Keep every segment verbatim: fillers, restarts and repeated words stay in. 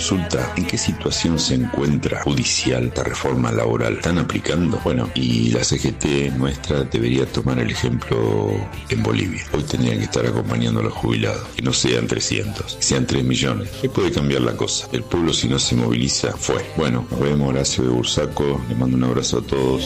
consulta en qué situación se encuentra judicial la reforma laboral. ¿Están aplicando? Bueno, y la C G T nuestra debería tomar el ejemplo en Bolivia. Hoy tendrían que estar acompañando a los jubilados, que no sean trescientos, que sean tres millones. ¿Qué puede cambiar la cosa? El pueblo, si no se moviliza, fue. Bueno, nos vemos. Horacio de Bursaco, les mando un abrazo a todos.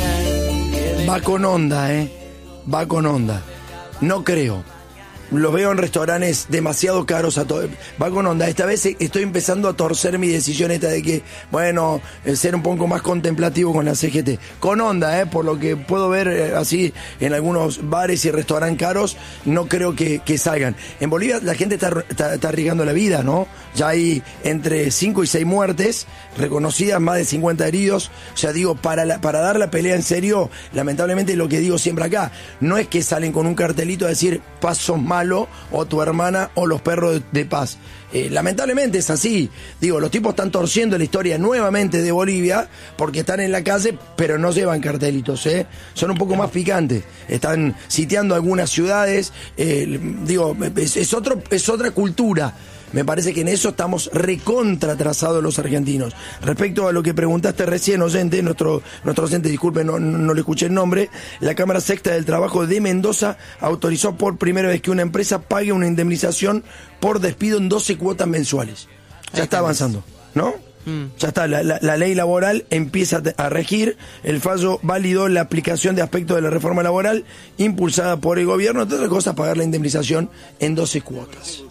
Va con onda, ¿eh? Va con onda. No creo. Los veo en restaurantes demasiado caros a todo. Va con onda. Esta vez estoy empezando a torcer mi decisión esta de que, bueno, ser un poco más contemplativo con la C G T. Con onda, ¿eh? Por lo que puedo ver eh, así en algunos bares y restaurantes caros, no creo que, que salgan. En Bolivia la gente está, está, está arriesgando la vida, ¿no? Ya hay entre cinco y seis muertes reconocidas, más de cincuenta heridos. O sea, digo, para, la, para dar la pelea en serio, lamentablemente lo que digo siempre acá, no es que salen con un cartelito a decir, paz sos malo, o tu hermana, o los perros de, de paz. Eh, lamentablemente es así. Digo, los tipos están torciendo la historia nuevamente de Bolivia porque están en la calle, pero no llevan cartelitos, ¿eh? Son un poco más picantes. Están sitiando algunas ciudades. Eh, digo, es, es, otro, es otra cultura. Me parece que en eso estamos recontra atrasados los argentinos. Respecto a lo que preguntaste recién, oyente, nuestro, nuestro oyente, disculpe, no, no le escuché el nombre, la Cámara Sexta del Trabajo de Mendoza autorizó por primera vez que una empresa pague una indemnización por despido en doce cuotas mensuales. Ya está avanzando, ¿no? Mm. Ya está, la, la, la ley laboral empieza a regir. El fallo validó la aplicación de aspectos de la reforma laboral impulsada por el gobierno, entre otras cosas, pagar la indemnización en doce cuotas.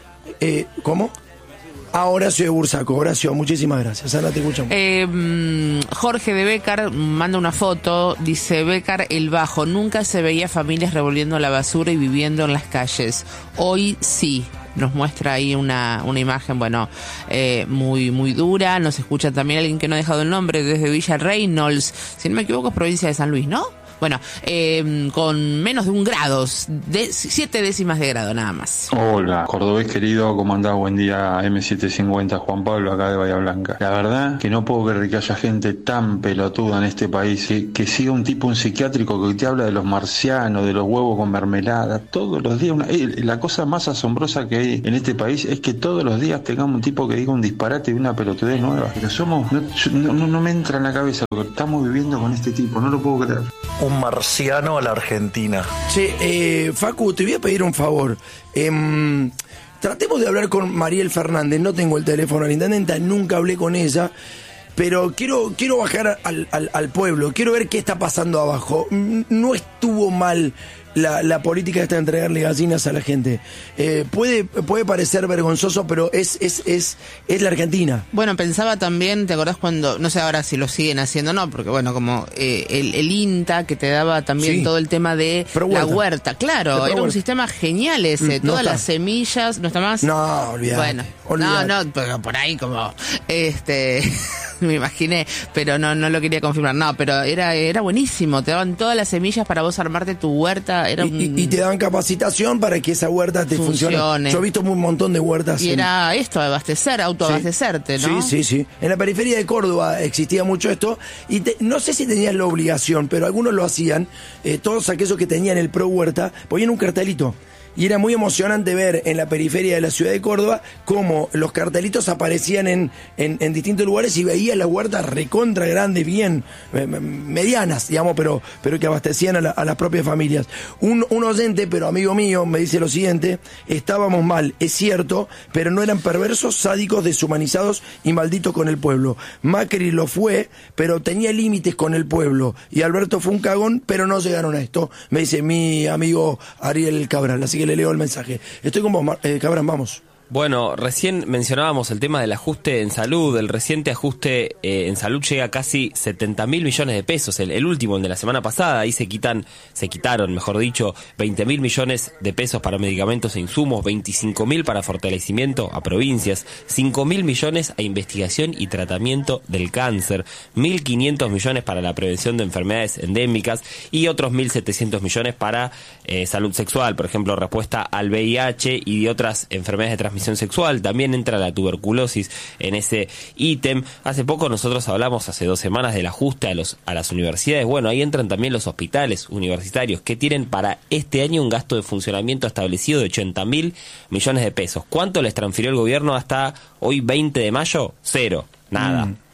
Eh, ¿Cómo? Ah, Horacio de Bursaco. Horacio, muchísimas gracias. Ana, te escuchamos. Eh, Jorge de Bécar manda una foto. Dice, Bécar, el Bajo. Nunca se veía familias revolviendo la basura y viviendo en las calles. Hoy sí. Nos muestra ahí una, una imagen, bueno, eh, muy muy dura. Nos escucha también alguien que no ha dejado el nombre desde Villa Reynolds. Si no me equivoco, es provincia de San Luis, ¿no? Bueno, eh, con menos de un grado, de siete décimas de grado nada más. Hola, cordobés querido, ¿cómo andás? Buen día, eme setecientos cincuenta, Juan Pablo, acá de Bahía Blanca. La verdad que no puedo creer que haya gente tan pelotuda en este país, que, que siga un tipo, un psiquiátrico que te habla de los marcianos, de los huevos con mermelada, todos los días. Una, eh, la cosa más asombrosa que hay en este país es que todos los días tengamos un tipo que diga un disparate y una pelotudez nueva. Pero somos, no, no, no me entra en la cabeza lo que estamos viviendo con este tipo, no lo puedo creer. Un marciano a la Argentina. Che, eh, Facu, te voy a pedir un favor. Eh, tratemos de hablar con Mariel Fernández. No tengo el teléfono de la intendenta, nunca hablé con ella. Pero quiero, quiero bajar al, al, al pueblo, quiero ver qué está pasando abajo. No estuvo mal la, la política esta de entregarle gallinas a la gente. Eh, puede, puede parecer vergonzoso, pero es, es, es, es la Argentina. Bueno, pensaba también, ¿te acordás cuando, no sé ahora si lo siguen haciendo o no, porque bueno, como eh, el, el INTA que te daba también sí. todo el tema de la huerta, claro, era huerta. Un sistema genial ese, no todas está. Las semillas, ¿no está más? No, olvidate. Bueno, olvidate. no, no, pero por ahí como, este... me imaginé, pero no no lo quería confirmar. No, pero era era buenísimo. Te daban todas las semillas para vos armarte tu huerta. Era un... y, y te daban capacitación para que esa huerta te funcione. funcione. Yo he visto un montón de huertas. Y en... era esto, abastecer, autoabastecerte, sí. ¿no? Sí, sí, sí. En la periferia de Córdoba existía mucho esto. Y te, no sé si tenían la obligación, pero algunos lo hacían. Eh, todos aquellos que tenían el Pro Huerta ponían un cartelito. Y era muy emocionante ver en la periferia de la ciudad de Córdoba cómo los cartelitos aparecían en, en, en distintos lugares y veía las huertas recontra grandes, bien eh, medianas, digamos, pero, pero que abastecían a, la, a las propias familias. Un, un oyente, pero amigo mío, me dice lo siguiente: estábamos mal, es cierto, pero no eran perversos, sádicos, deshumanizados y malditos con el pueblo. Macri lo fue, pero tenía límites con el pueblo. Y Alberto fue un cagón, pero no llegaron a esto. Me dice mi amigo Ariel Cabral, así que le leo el mensaje. Estoy con vos, eh, Cabral, vamos. Bueno, recién mencionábamos el tema del ajuste en salud. El reciente ajuste eh, en salud llega a casi setenta mil millones de pesos. El, el último, el de la semana pasada, ahí se quitan, se quitaron, mejor dicho, veinte mil millones de pesos para medicamentos e insumos, veinticinco mil para fortalecimiento a provincias, cinco mil millones a investigación y tratamiento del cáncer, mil quinientos millones para la prevención de enfermedades endémicas y otros mil setecientos millones para eh, salud sexual, por ejemplo, respuesta al V I H y de otras enfermedades de transmisión transmisión sexual, también entra la tuberculosis en ese ítem. Hace poco nosotros hablamos, hace dos semanas, del ajuste a los a las universidades. Bueno, ahí entran también los hospitales universitarios, que tienen para este año un gasto de funcionamiento establecido de ochenta mil millones de pesos. ¿Cuánto les transfirió el gobierno hasta hoy, veinte de mayo? Cero, nada. Mm.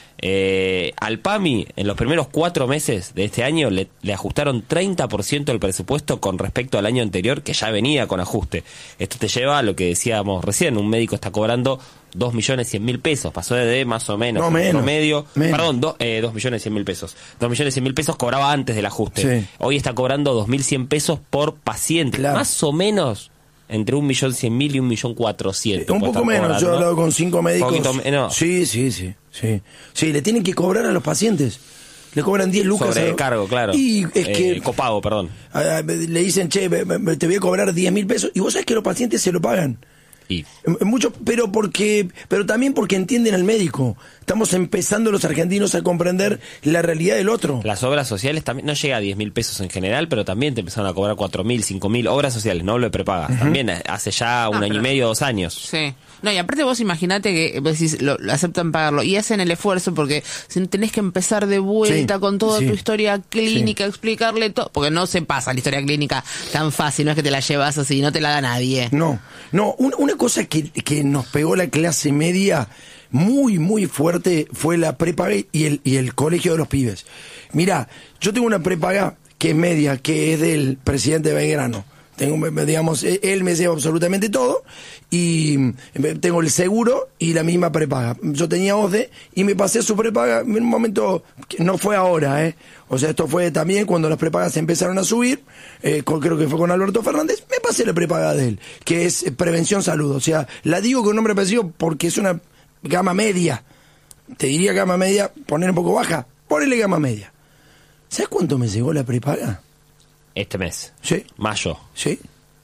Eh, al PAMI, en los primeros cuatro meses de este año, le, le ajustaron treinta por ciento del presupuesto con respecto al año anterior, que ya venía con ajuste. Esto te lleva a lo que decíamos recién, un médico está cobrando dos millones cien mil pesos, pasó de más o menos, no, menos, promedio, menos. perdón, do, eh, dos millones cien mil pesos. dos millones cien mil pesos cobraba antes del ajuste. Sí. Hoy está cobrando dos mil cien pesos por paciente, claro. Más o menos entre un millón cien mil y un millón cuatrocientos. Un poco menos, cobrando. Yo he hablado con cinco médicos. Poquito, no. Sí, sí, sí, sí. Sí, le tienen que cobrar a los pacientes. Le cobran diez lucas. Sobre a... cargo, claro. Y es eh, que... copago, perdón. A, a, le dicen, che, te voy a cobrar diez mil pesos. Y vos sabés que los pacientes se lo pagan. Y... Mucho, pero porque, pero también porque entienden al médico. Estamos empezando los argentinos a comprender la realidad del otro. Las obras sociales también, no llega a diez mil pesos en general, pero también te empezaron a cobrar cuatro mil, cinco mil, obras sociales, no lo de prepaga. Uh-huh. También hace ya un ah, año pero... y medio, dos años. Sí. No, y aparte vos imaginate que vos decís, lo, lo aceptan pagarlo y hacen el esfuerzo porque si tenés que empezar de vuelta sí, con toda sí, tu historia clínica, sí. explicarle todo, porque no se pasa la historia clínica tan fácil, no es que te la llevas así, no te la da nadie. No, no, una, una cosa que, que nos pegó la clase media muy, muy fuerte fue la prepaga y el, y el colegio de los pibes. Mirá, yo tengo una prepaga que es media, que es del presidente Belgrano. Tengo, digamos, él me lleva absolutamente todo y tengo el seguro y la misma prepaga. Yo tenía O S D E y me pasé a su prepaga en un momento que no fue ahora, ¿eh? O sea, esto fue también cuando las prepagas empezaron a subir, eh, con, creo que fue con Alberto Fernández, me pasé la prepaga de él, que es Prevención Salud. O sea, la digo con nombre y apellido porque es una gama media. Te diría gama media, poner un poco baja, ponele gama media. ¿Sabes cuánto me llegó la prepaga? Este mes. Sí. Mayo. Sí.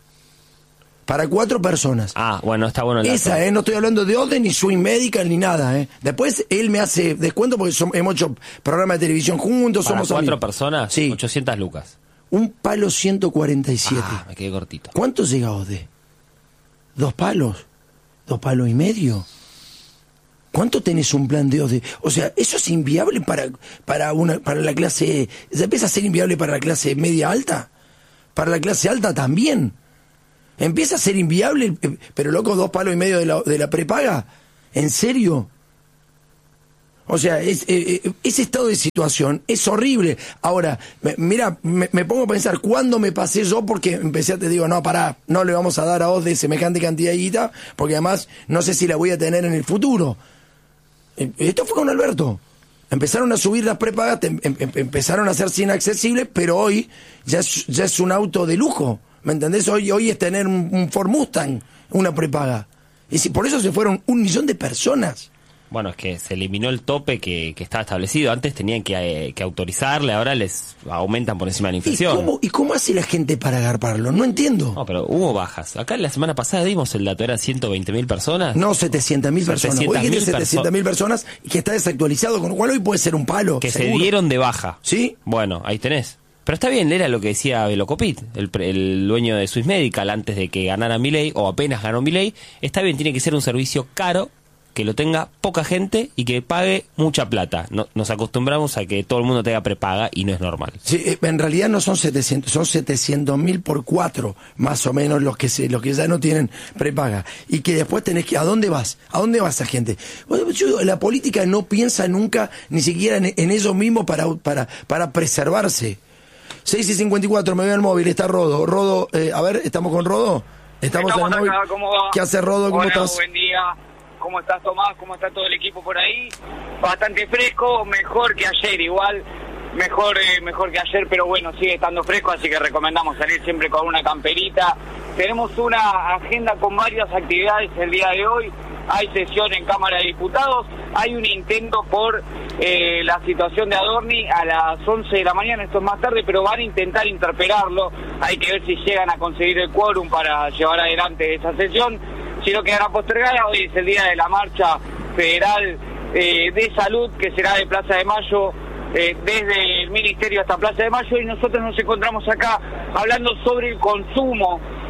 Para cuatro personas. Ah, bueno, está bueno el dato. Esa, ¿eh? No estoy hablando de O D E, ni Swing Medical, ni nada, ¿eh? Después él me hace descuento porque somos, hemos hecho programas de televisión juntos, ¿Para somos cuatro amigos. personas? Sí. ochocientas lucas. Un palo ciento cuarenta y siete. Ah, me quedé cortito. ¿Cuánto llega O D E? ¿Dos palos? ¿Dos palos y medio? ¿Cuánto tenés un plan de O D E? O sea, eso es inviable para para una para la clase... ¿Ya empieza a ser inviable para la clase media alta? Para la clase alta también. Empieza a ser inviable, pero loco, dos palos y medio de la, de la prepaga. ¿En serio? O sea, es, eh, ese estado de situación es horrible. Ahora, me, mira, me, me pongo a pensar, ¿cuándo me pasé yo? Porque empecé a te digo, no, pará, no le vamos a dar a O D E semejante cantidad de guita, porque además no sé si la voy a tener en el futuro. Esto fue con Alberto. Empezaron a subir las prepagas, em, em, empezaron a hacerse inaccesibles, pero hoy ya es, ya es un auto de lujo. ¿Me entendés? Hoy, hoy es tener un, un Ford Mustang, una prepaga. Y si, por eso se fueron un millón de personas. Bueno, es que se eliminó el tope que, que estaba establecido. Antes tenían que, eh, que autorizarle, ahora les aumentan por encima de la inflación. ¿Y cómo, ¿Y cómo hace la gente para agarparlo? No entiendo. No, pero hubo bajas. Acá la semana pasada dimos el dato, eran ciento veinte mil personas. No, setecientas mil personas. Hoy tiene setecientas mil personas y que está desactualizado, con lo cual hoy puede ser un palo. Que seguro. Se dieron de baja. ¿Sí? Bueno, ahí tenés. Pero está bien, era lo que decía Velocopit, el, el dueño de Swiss Medical, antes de que ganara Milei, o apenas ganó Milei. Está bien, tiene que ser un servicio caro, que lo tenga poca gente y que pague mucha plata. No, nos acostumbramos a que todo el mundo tenga prepaga y no es normal. Sí, en realidad no son setecientos, son setecientos mil por cuatro, más o menos los que se, los que ya no tienen prepaga. Y que después tenés que, ¿a dónde vas? ¿A dónde vas esa gente? Bueno, yo, la política no piensa nunca, ni siquiera en, en ellos mismos para, para, para preservarse. seis y cincuenta y cuatro, me veo el móvil, está Rodo. Rodo, eh, a ver, ¿estamos con Rodo? ¿Estamos, Estamos en el móvil? Acá, ¿cómo va? ¿Qué hace Rodo? ¿Cómo Hola, estás? Buen día. ¿Cómo estás, Tomás? ¿Cómo está todo el equipo por ahí? Bastante fresco, mejor que ayer, igual, mejor eh, mejor que ayer, pero bueno, sigue estando fresco, así que recomendamos salir siempre con una camperita. Tenemos una agenda con varias actividades el día de hoy. Hay sesión en Cámara de Diputados, hay un intento por eh, la situación de Adorni a las once de la mañana, esto es más tarde, pero van a intentar interpelarlo. Hay que ver si llegan a conseguir el quórum para llevar adelante esa sesión. Si no quedará postergada, hoy es el día de la marcha federal eh, de salud, que será de Plaza de Mayo, eh, desde el Ministerio hasta Plaza de Mayo, y nosotros nos encontramos acá hablando sobre el consumo,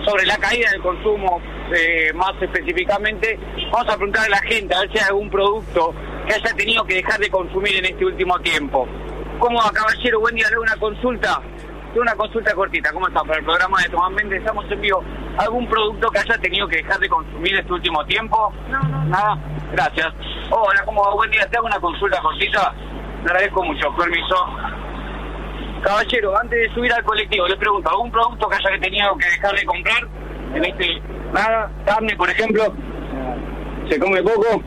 sobre la caída del consumo, eh, más específicamente, vamos a preguntar a la gente a ver si hay algún producto que haya tenido que dejar de consumir en este último tiempo. ¿Cómo va, caballero? Buen día, le doy una consulta. Tengo una consulta cortita. ¿Cómo está? Para el programa de Tomás Méndez estamos en vivo. ¿Algún producto que haya tenido que dejar de consumir este último tiempo? No, no. Nada. Gracias. Hola, ¿cómo va? Buen día. Te hago una consulta cortita. Le agradezco mucho. Permiso. Caballero, antes de subir al colectivo, le pregunto, ¿algún producto que haya tenido que dejar de comprar? En este, nada. Carne, por ejemplo. ¿Se come poco?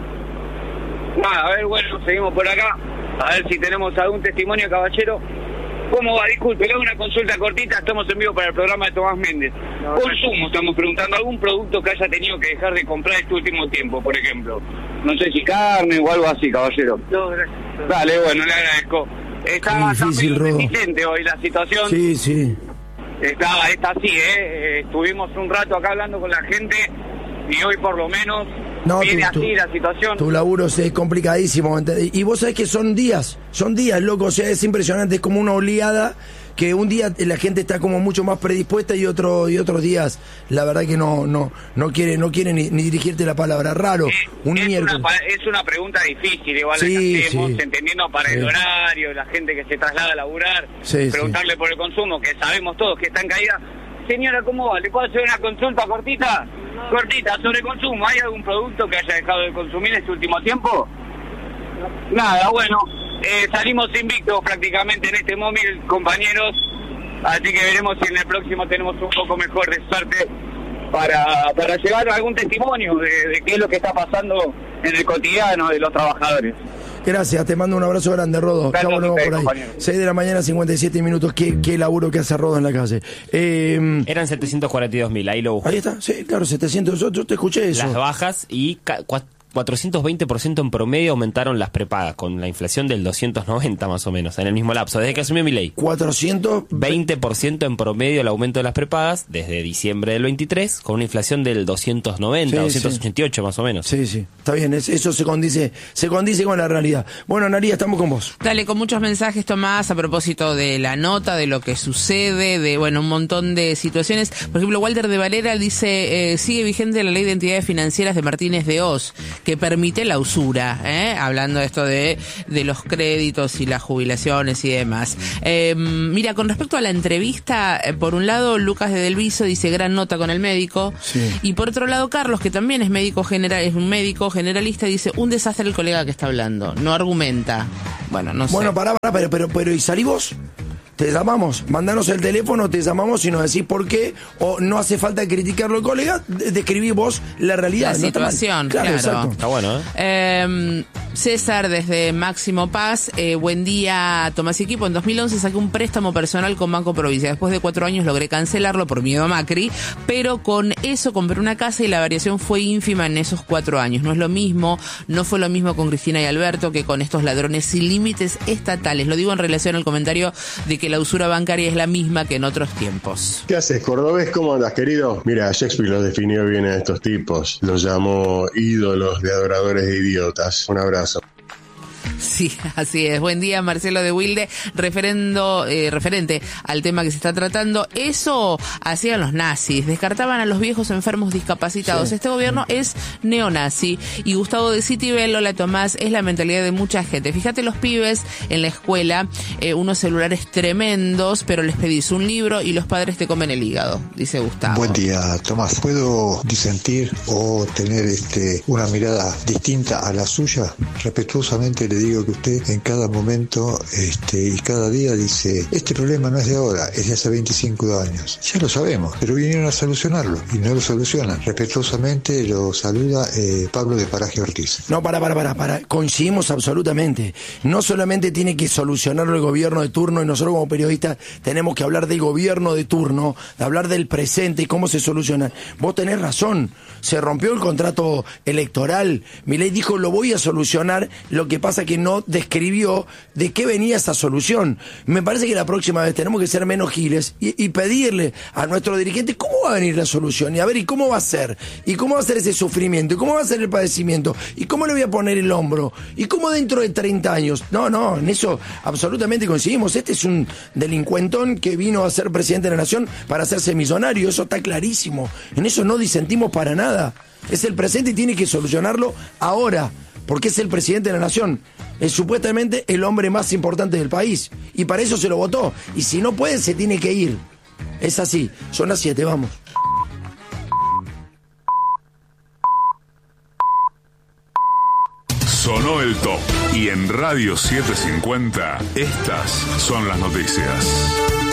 Nada. A ver, bueno, seguimos por acá. A ver si tenemos algún testimonio, caballero. ¿Cómo va? Disculpe, le hago una consulta cortita, estamos en vivo para el programa de Tomás Méndez. No, Consumo, estamos preguntando, ¿algún producto que haya tenido que dejar de comprar este último tiempo, por ejemplo? No sé si carne o algo así, caballero. No, gracias. Dale, bueno, le agradezco. Está difícil, muy reticente hoy la situación. Sí, sí. Está, está así, ¿eh? Estuvimos un rato acá hablando con la gente y hoy por lo menos... No, viene tu, así tu, la situación. Tu laburo es complicadísimo. Y vos sabés que son días, son días, loco. O sea, es impresionante, es como una oleada que un día la gente está como mucho más predispuesta y otro y otros días la verdad que no no no quiere no quiere ni, ni dirigirte la palabra. Raro. Es, un es, una, es una pregunta difícil, igual sí, la hacemos, sí. entendiendo para sí. el horario, la gente que se traslada a laburar, sí, preguntarle sí. por el consumo, que sabemos todos que está en caída. Señora, ¿cómo va? ¿Le puedo hacer una consulta cortita? Cortita, sobre consumo. ¿Hay algún producto que haya dejado de consumir este último tiempo? Nada, bueno. Eh, salimos invictos prácticamente en este móvil, compañeros. Así que veremos si en el próximo tenemos un poco mejor de suerte para, para llevar algún testimonio de, de qué es lo que está pasando en el cotidiano de los trabajadores. Gracias, te mando un abrazo grande, Rodo. Ya volvemos por ahí. Compañero. seis de la mañana, cincuenta y siete minutos. Qué, qué laburo que hace Rodo en la calle. Eh, Eran setecientos cuarenta y dos mil, ahí lo busco. Ahí está, sí, claro, setecientos. Yo, yo te escuché eso. Las bajas y cuatrocientos veinte por ciento en promedio aumentaron las prepagas, con la inflación del doscientos noventa más o menos, en el mismo lapso, desde que asumió Milei. cuatrocientos veinte por ciento en promedio el aumento de las prepagas, desde diciembre del veintitrés, con una inflación del doscientos noventa, sí, doscientos ochenta y ocho sí. más o menos. Sí, sí, está bien, eso se condice, se condice con la realidad. Bueno, Naría, estamos con vos. Dale, con muchos mensajes, Tomás, a propósito de la nota, de lo que sucede, de, bueno, un montón de situaciones. Por ejemplo, Walter de Valera dice, eh, sigue vigente la ley de entidades financieras de Martínez de Hoz, que permite la usura, ¿eh? Hablando de esto de, de los créditos y las jubilaciones y demás. Eh, mira, con respecto a la entrevista, eh, por un lado, Lucas de Delviso dice gran nota con el médico, sí. y por otro lado, Carlos, que también es médico general, es un médico generalista, dice un desastre el colega que está hablando, no argumenta. Bueno, no sé. Bueno, pará, pará, pero, pero, pero, ¿y salí vos? Te llamamos, mandanos el teléfono, te llamamos y nos decís por qué, o no hace falta criticarlo el colega, describís vos la realidad. La no situación, está claro. claro. Está bueno, ¿eh? eh César desde Máximo Paz, eh, buen día, Tomás y equipo. En dos mil once saqué un préstamo personal con Banco Provincia. Después de cuatro años logré cancelarlo por miedo a Macri, pero con eso compré una casa y la variación fue ínfima en esos cuatro años. No es lo mismo, no fue lo mismo con Cristina y Alberto que con estos ladrones sin límites estatales. Lo digo en relación al comentario de que la usura bancaria es la misma que en otros tiempos. ¿Qué haces, cordobés? ¿Cómo andas, querido? Mira, Shakespeare los definió bien a estos tipos. Los llamó ídolos de adoradores de idiotas. Un abrazo. Sí, así es. Buen día, Marcelo de Wilde, referendo, eh, referente al tema que se está tratando. Eso hacían los nazis, descartaban a los viejos enfermos discapacitados. Sí. Este gobierno es neonazi. Y Gustavo de Citibel, hola Tomás, es la mentalidad de mucha gente. Fíjate los pibes en la escuela, eh, unos celulares tremendos, pero les pedís un libro y los padres te comen el hígado, dice Gustavo. Buen día, Tomás. ¿Puedo disentir o tener este una mirada distinta a la suya? Respetuosamente le digo que usted en cada momento este, y cada día dice, este problema no es de ahora, es de hace veinticinco años. Ya lo sabemos, pero vinieron a solucionarlo y no lo solucionan. Respetuosamente lo saluda eh, Pablo de Paraje Ortiz. No, para, para, para, para, coincidimos absolutamente. No solamente tiene que solucionarlo el gobierno de turno y nosotros como periodistas tenemos que hablar del gobierno de turno, de hablar del presente y cómo se soluciona. Vos tenés razón, se rompió el contrato electoral. Milei dijo, lo voy a solucionar, lo que pasa que no describió de qué venía esa solución. Me parece que la próxima vez tenemos que ser menos giles y, y pedirle a nuestro dirigente cómo va a venir la solución, y a ver, y cómo va a ser, y cómo va a ser ese sufrimiento, y cómo va a ser el padecimiento, y cómo le voy a poner el hombro, y cómo dentro de treinta años. No, no, en eso absolutamente coincidimos. Este es un delincuentón que vino a ser presidente de la nación para hacerse millonario, eso está clarísimo. En eso no disentimos para nada. Es el presente y tiene que solucionarlo ahora, porque es el presidente de la nación. Es supuestamente el hombre más importante del país. Y para eso se lo votó. Y si no puede, se tiene que ir. Es así. Son las siete, vamos. Sonó el top. Y en Radio setecientos cincuenta, estas son las noticias.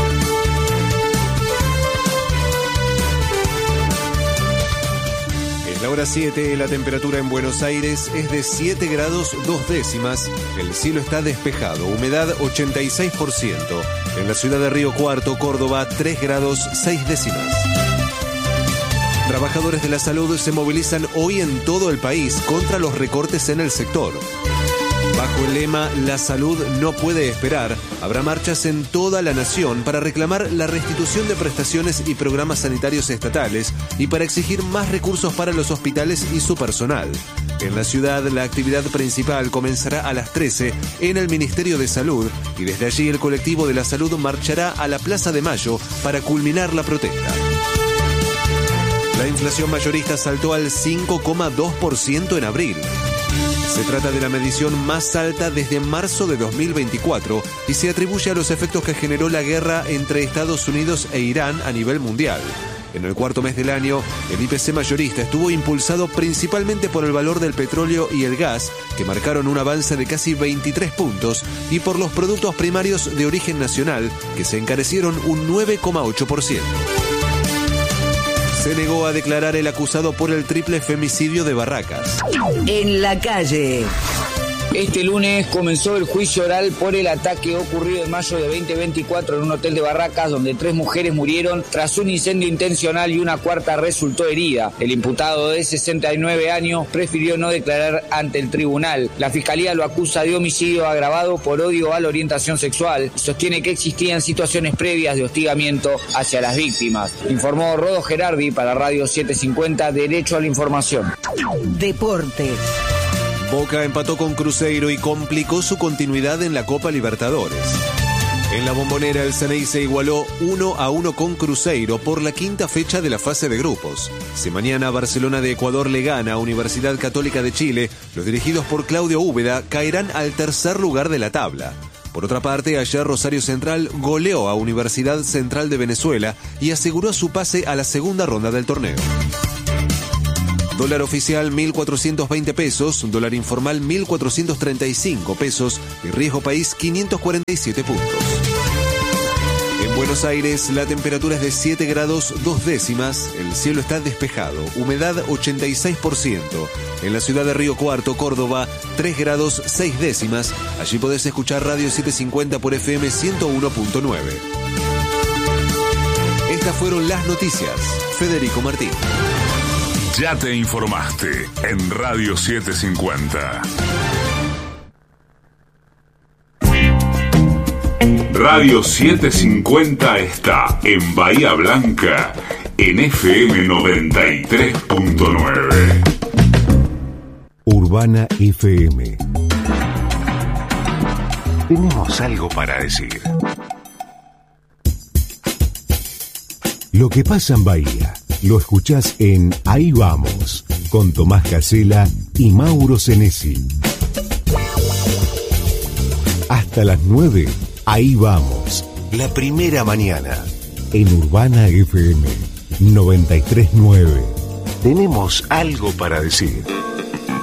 La hora siete, la temperatura en Buenos Aires es de siete grados dos décimas. El cielo está despejado, humedad ochenta y seis por ciento. En la ciudad de Río Cuarto, Córdoba, tres grados seis décimas. Trabajadores de la salud se movilizan hoy en todo el país contra los recortes en el sector. Bajo el lema "La salud no puede esperar", habrá marchas en toda la nación para reclamar la restitución de prestaciones y programas sanitarios estatales y para exigir más recursos para los hospitales y su personal. En la ciudad, la actividad principal comenzará a las trece en el Ministerio de Salud y desde allí el colectivo de la salud marchará a la Plaza de Mayo para culminar la protesta. La inflación mayorista saltó al cinco coma dos por ciento en abril. Se trata de la medición más alta desde marzo de dos mil veinticuatro y se atribuye a los efectos que generó la guerra entre Estados Unidos e Irán a nivel mundial. En el cuarto mes del año, el I P C mayorista estuvo impulsado principalmente por el valor del petróleo y el gas, que marcaron un avance de casi veintitrés puntos, y por los productos primarios de origen nacional, que se encarecieron un nueve coma ocho por ciento. Se negó a declarar el acusado por el triple femicidio de Barracas. En la calle. Este lunes comenzó el juicio oral por el ataque ocurrido en mayo de veinte veinticuatro en un hotel de Barracas, donde tres mujeres murieron tras un incendio intencional y una cuarta resultó herida. El imputado de sesenta y nueve años prefirió no declarar ante el tribunal. La fiscalía lo acusa de homicidio agravado por odio a la orientación sexual y sostiene que existían situaciones previas de hostigamiento hacia las víctimas. Informó Rodo Gerardi para Radio setecientos cincuenta, Derecho a la Información. Deportes. Boca empató con Cruzeiro y complicó su continuidad en la Copa Libertadores. En la Bombonera, el Ceney se igualó uno a uno con Cruzeiro por la quinta fecha de la fase de grupos. Si mañana Barcelona de Ecuador le gana a Universidad Católica de Chile, los dirigidos por Claudio Úbeda caerán al tercer lugar de la tabla. Por otra parte, ayer Rosario Central goleó a Universidad Central de Venezuela y aseguró su pase a la segunda ronda del torneo. Dólar oficial mil cuatrocientos veinte pesos, dólar informal mil cuatrocientos treinta y cinco pesos y riesgo país quinientos cuarenta y siete puntos. En Buenos Aires la temperatura es de siete grados dos décimas, el cielo está despejado, humedad ochenta y seis por ciento. En la ciudad de Río Cuarto, Córdoba, tres grados seis décimas. Allí podés escuchar Radio setecientos cincuenta por F M ciento uno punto nueve. Estas fueron las noticias. Federico Martín. Ya te informaste en Radio setecientos cincuenta. Radio setecientos cincuenta está en Bahía Blanca en F M noventa y tres punto nueve. Urbana F M. Tenemos algo para decir. Lo que pasa en Bahía lo escuchás en Ahí Vamos, con Tomás Casella y Mauro Senesi. Hasta las nueve, Ahí Vamos, la primera mañana, en Urbana F M noventa y tres punto nueve. Tenemos algo para decir.